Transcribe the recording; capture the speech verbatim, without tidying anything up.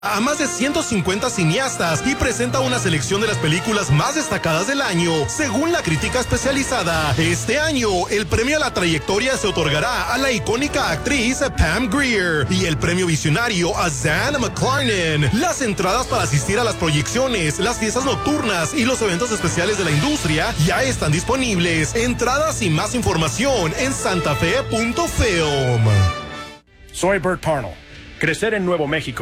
a más de ciento cincuenta cineastas y presenta una selección de las películas más destacadas del año, según la crítica especializada. Este año, el premio a la trayectoria se otorgará a la icónica actriz Pam Grier y el premio visionario a Zan McClarnon. Las entradas para asistir a las proyecciones, las fiestas nocturnas y los eventos especiales de la industria ya están disponibles. Entradas y más información en santafe punto film. Soy Bert Parnell. Crecer en Nuevo México